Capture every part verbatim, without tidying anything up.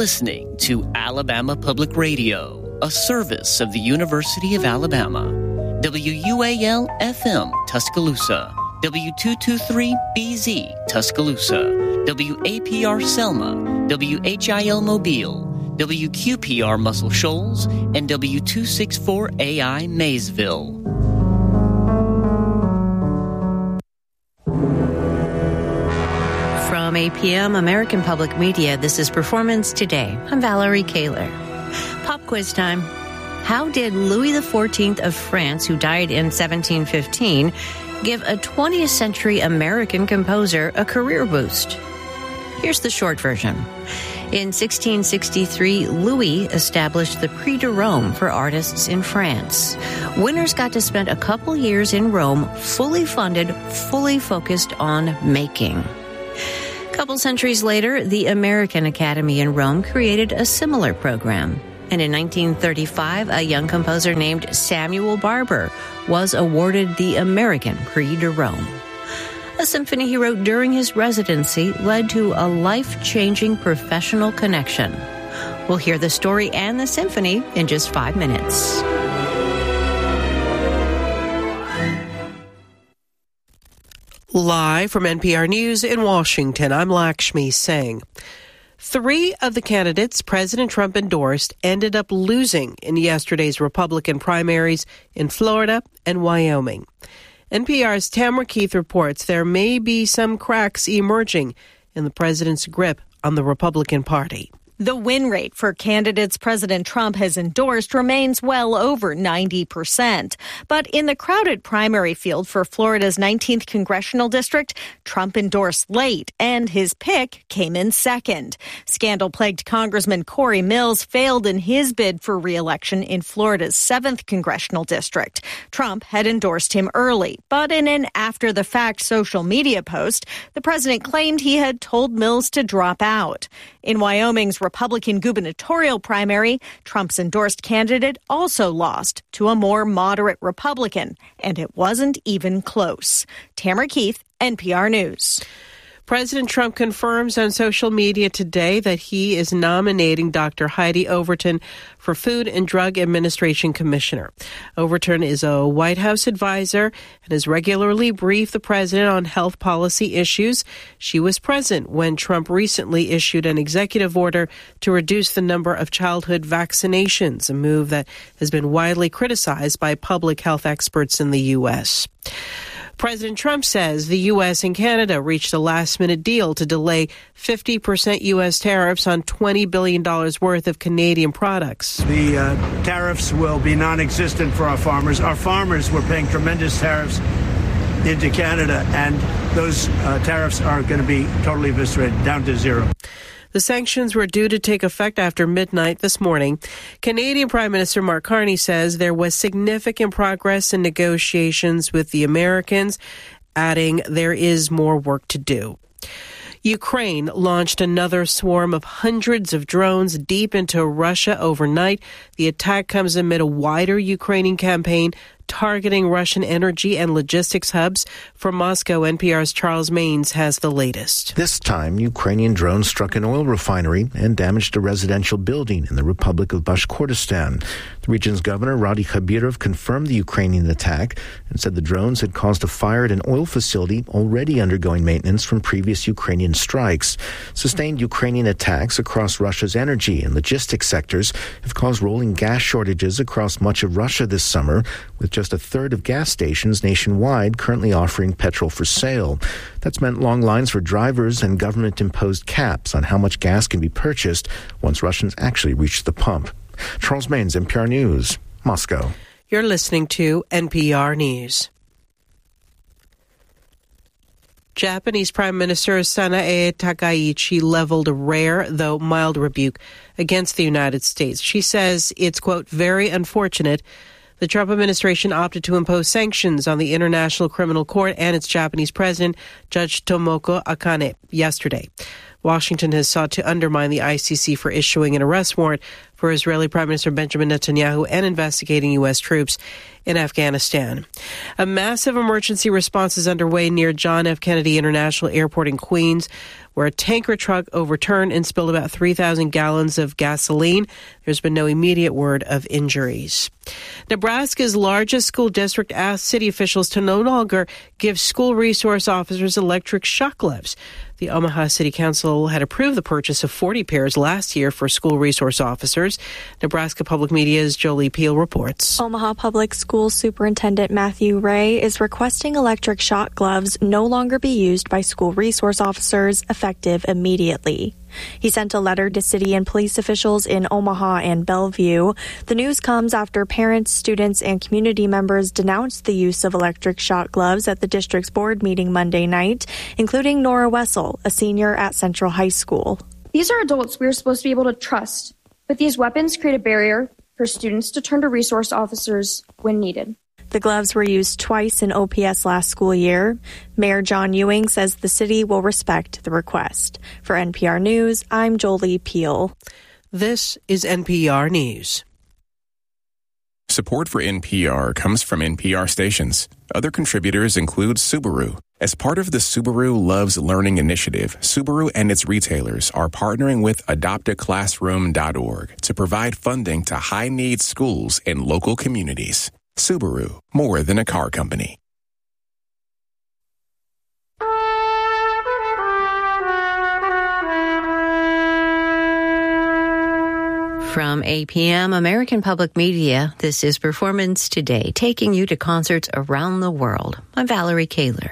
listening to Alabama Public Radio, a service of the University of Alabama. W U A L F M Tuscaloosa, W two twenty-three B Z Tuscaloosa, W A P R Selma, W H I L Mobile, W Q P R Muscle Shoals, and W two sixty-four A I Maysville. From A P M American Public Media, this is Performance Today. I'm Valerie Kaler. Pop quiz time. How did Louis the fourteenth of France, who died in seventeen fifteen, give a twentieth century American composer a career boost? Here's the short version. In sixteen sixty-three, Louis established the Prix de Rome for artists in France. Winners got to spend a couple years in Rome, fully funded, fully focused on making. A couple centuries later, the American Academy in Rome created a similar program. And in nineteen thirty-five, a young composer named Samuel Barber was awarded the American Prix de Rome. A symphony he wrote during his residency led to a life-changing professional connection. We'll hear the story and the symphony in just five minutes. Live from N P R News in Washington, I'm Lakshmi Singh. Three of the candidates President Trump endorsed ended up losing in yesterday's Republican primaries in Florida and Wyoming. N P R's Tamara Keith reports there may be some cracks emerging in the president's grip on the Republican Party. The win rate for candidates President Trump has endorsed remains well over ninety percent. But in the crowded primary field for Florida's nineteenth congressional district, Trump endorsed late, and his pick came in second. Scandal-plagued Congressman Corey Mills failed in his bid for re-election in Florida's seventh congressional district. Trump had endorsed him early, but in an after-the-fact social media post, the president claimed he had told Mills to drop out. In Wyoming's Republican gubernatorial primary, Trump's endorsed candidate also lost to a more moderate Republican, and it wasn't even close. Tamara Keith, N P R News. President Trump confirms on social media today that he is nominating Doctor Heidi Overton for Food and Drug Administration Commissioner. Overton is a White House advisor and has regularly briefed the president on health policy issues. She was present when Trump recently issued an executive order to reduce the number of childhood vaccinations, a move that has been widely criticized by public health experts in the U S. President Trump says the U S and Canada reached a last-minute deal to delay fifty percent U S tariffs on twenty billion dollars worth of Canadian products. The uh, tariffs will be non-existent for our farmers. Our farmers were paying tremendous tariffs into Canada, and those uh, tariffs are going to be totally eviscerated, down to zero. The sanctions were due to take effect after midnight this morning. Canadian Prime Minister Mark Carney says there was significant progress in negotiations with the Americans, adding there is more work to do. Ukraine launched another swarm of hundreds of drones deep into Russia overnight. The attack comes amid a wider Ukrainian campaign targeting Russian energy and logistics hubs. From Moscow, N P R's Charles Maines has the latest. This time, Ukrainian drones struck an oil refinery and damaged a residential building in the Republic of Bashkortostan. The region's governor, Radi Khabirov, confirmed the Ukrainian attack and said the drones had caused a fire at an oil facility already undergoing maintenance from previous Ukrainian strikes. Sustained Ukrainian attacks across Russia's energy and logistics sectors have caused rolling gas shortages across much of Russia this summer, with just a third of gas stations nationwide currently offering petrol for sale. That's meant long lines for drivers and government-imposed caps on how much gas can be purchased once Russians actually reach the pump. Charles Maines, N P R News, Moscow. You're listening to N P R News. Japanese Prime Minister Sanae Takaichi leveled a rare, though mild, rebuke against the United States. She says it's, quote, very unfortunate the Trump administration opted to impose sanctions on the International Criminal Court and its Japanese president, Judge Tomoko Akane, yesterday. Washington has sought to undermine the I C C for issuing an arrest warrant for Israeli Prime Minister Benjamin Netanyahu and investigating U S troops in Afghanistan. A massive emergency response is underway near John F. Kennedy International Airport in Queens, where a tanker truck overturned and spilled about three thousand gallons of gasoline. There's been no immediate word of injuries. Nebraska's largest school district asked city officials to no longer give school resource officers electric shock gloves. The Omaha City Council had approved the purchase of forty pairs last year for school resource officers. Nebraska Public Media's Jolie Peel reports. Omaha Public School Superintendent Matthew Ray is requesting electric shock gloves no longer be used by school resource officers effective immediately. He sent a letter to city and police officials in Omaha and Bellevue. The news comes after parents, students, and community members denounced the use of electric shock gloves at the district's board meeting Monday night, including Nora Wessel, a senior at Central High School. These are adults we are supposed to be able to trust, but these weapons create a barrier for students to turn to resource officers when needed. The gloves were used twice in O P S last school year. Mayor John Ewing says the city will respect the request. For N P R News, I'm Jolie Peel. This is N P R News. Support for N P R comes from N P R stations. Other contributors include Subaru. As part of the Subaru Loves Learning initiative, Subaru and its retailers are partnering with adopt a classroom dot org to provide funding to high-need schools in local communities. Subaru, more than a car company. From A P M American Public Media, this is Performance Today, taking you to concerts around the world. I'm Valerie Kaler.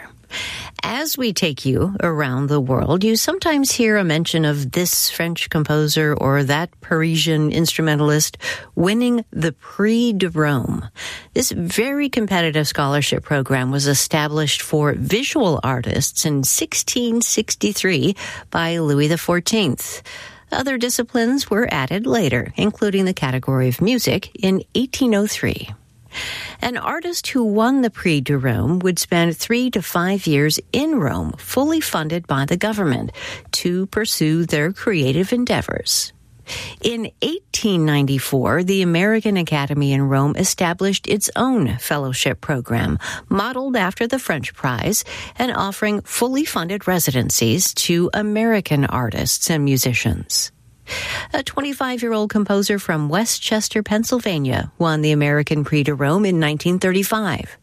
As we take you around the world, you sometimes hear a mention of this French composer or that Parisian instrumentalist winning the Prix de Rome. This very competitive scholarship program was established for visual artists in sixteen sixty-three by Louis the fourteenth. Other disciplines were added later, including the category of music in eighteen oh three. An artist who won the Prix de Rome would spend three to five years in Rome, fully funded by the government, to pursue their creative endeavors. In eighteen ninety-four, the American Academy in Rome established its own fellowship program, modeled after the French Prize, and offering fully funded residencies to American artists and musicians. A twenty-five-year-old composer from Westchester, Pennsylvania, won the American Prix de Rome in nineteen thirty-five.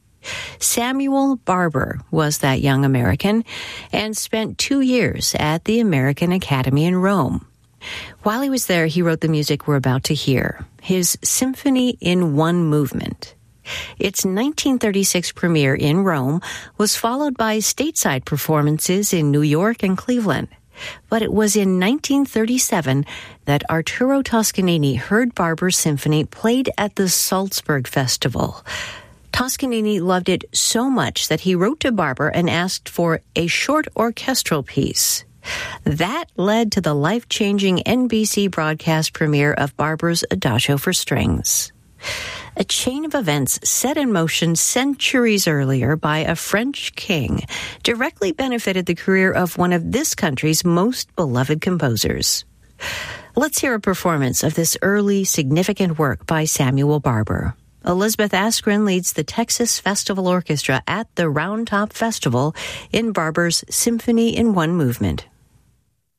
Samuel Barber was that young American and spent two years at the American Academy in Rome. While he was there, he wrote the music we're about to hear, his Symphony in One Movement. Its nineteen thirty-six premiere in Rome was followed by stateside performances in New York and Cleveland. But it was in nineteen thirty-seven that Arturo Toscanini heard Barber's symphony played at the Salzburg Festival. Toscanini loved it so much that he wrote to Barber and asked for a short orchestral piece. That led to the life-changing N B C broadcast premiere of Barber's Adagio for Strings. A chain of events set in motion centuries earlier by a French king directly benefited the career of one of this country's most beloved composers. Let's hear a performance of this early, significant work by Samuel Barber. Elizabeth Askren leads the Texas Festival Orchestra at the Round Top Festival in Barber's Symphony in One Movement.